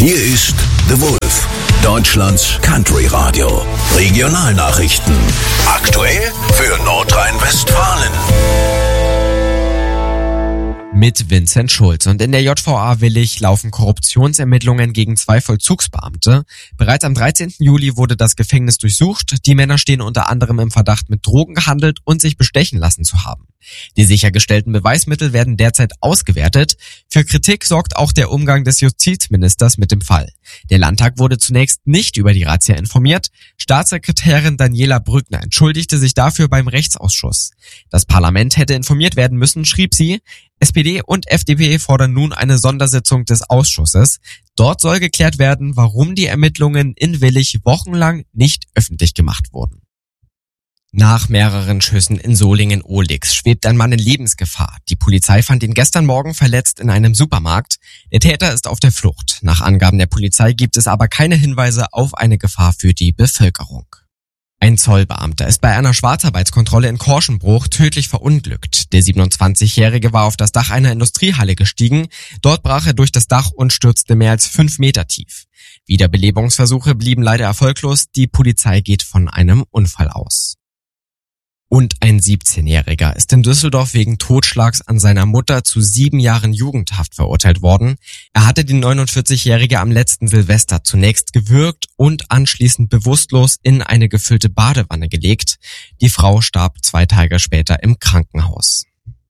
Hier ist The Wolf, Deutschlands Country Radio. Regionalnachrichten. Aktuell für Nordrhein-Westfalen. Mit Vincent Schulz. Und in der JVA Willich laufen Korruptionsermittlungen gegen 2 Vollzugsbeamte. Bereits am 13. Juli wurde das Gefängnis durchsucht. Die Männer stehen unter anderem im Verdacht, mit Drogen gehandelt und sich bestechen lassen zu haben. Die sichergestellten Beweismittel werden derzeit ausgewertet. Für Kritik sorgt auch der Umgang des Justizministers mit dem Fall. Der Landtag wurde zunächst nicht über die Razzia informiert. Staatssekretärin Daniela Brückner entschuldigte sich dafür beim Rechtsausschuss. Das Parlament hätte informiert werden müssen, schrieb sie. SPD und FDP fordern nun eine Sondersitzung des Ausschusses. Dort soll geklärt werden, warum die Ermittlungen in Willich wochenlang nicht öffentlich gemacht wurden. Nach mehreren Schüssen in Solingen-Ohlix schwebt ein Mann in Lebensgefahr. Die Polizei fand ihn gestern Morgen verletzt in einem Supermarkt. Der Täter ist auf der Flucht. Nach Angaben der Polizei gibt es aber keine Hinweise auf eine Gefahr für die Bevölkerung. Ein Zollbeamter ist bei einer Schwarzarbeitskontrolle in Korschenbruch tödlich verunglückt. Der 27-Jährige war auf das Dach einer Industriehalle gestiegen. Dort brach er durch das Dach und stürzte mehr als 5 Meter tief. Wiederbelebungsversuche blieben leider erfolglos. Die Polizei geht von einem Unfall aus. Und ein 17-Jähriger ist in Düsseldorf wegen Totschlags an seiner Mutter zu 7 Jahren Jugendhaft verurteilt worden. Er hatte die 49-Jährige am letzten Silvester zunächst gewürgt und anschließend bewusstlos in eine gefüllte Badewanne gelegt. Die Frau starb 2 Tage später im Krankenhaus.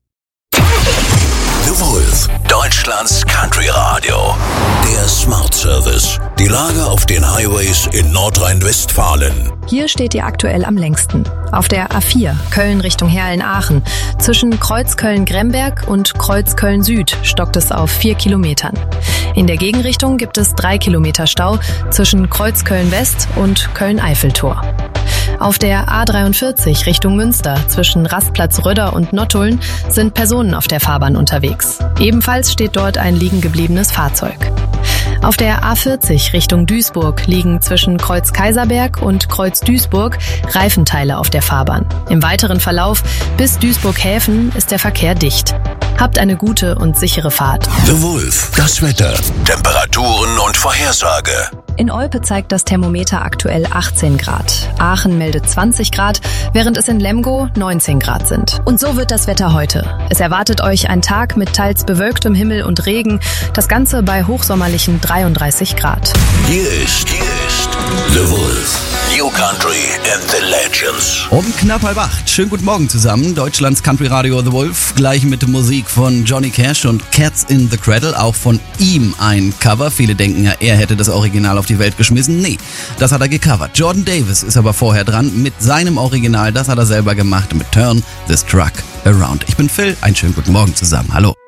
The Wolf, Deutschlands Country Radio. Der Smart Service. Die Lage auf den Highways in Nordrhein-Westfalen. Hier steht ihr aktuell am längsten. Auf der A4 Köln Richtung Herrlen-Aachen. Zwischen Kreuz Köln-Gremberg und Kreuz Köln-Süd stockt es auf 4 Kilometern. In der Gegenrichtung gibt es 3 Kilometer Stau zwischen Kreuz Köln-West und Köln-Eiffeltor. Auf der A43 Richtung Münster zwischen Rastplatz Röder und Nottuln sind Personen auf der Fahrbahn unterwegs. Ebenfalls steht dort ein liegen gebliebenes Fahrzeug. Auf der A40 Richtung Duisburg liegen zwischen Kreuz Kaiserberg und Kreuz Duisburg Reifenteile auf der Fahrbahn. Im weiteren Verlauf bis Duisburg-Häfen ist der Verkehr dicht. Habt eine gute und sichere Fahrt. The Wolf, das Wetter, Temperaturen und Vorhersage. In Olpe zeigt das Thermometer aktuell 18 Grad. Aachen meldet 20 Grad, während es in Lemgo 19 Grad sind. Und so wird das Wetter heute. Es erwartet euch ein Tag mit teils bewölktem Himmel und Regen, das Ganze bei hochsommerlichen 33 Grad. Hier ist The Wolf. New Country and the Legends. Um knapp 7:30. Schönen guten Morgen zusammen. Deutschlands Country Radio The Wolf. Gleich mit Musik von Johnny Cash und Cats in the Cradle. Auch von ihm ein Cover. Viele denken ja, er hätte das Original auf die Welt geschmissen. Nee, das hat er gecovert. Jordan Davis ist aber vorher dran mit seinem Original. Das hat er selber gemacht mit Turn This Truck Around. Ich bin Phil. Einen schönen guten Morgen zusammen. Hallo.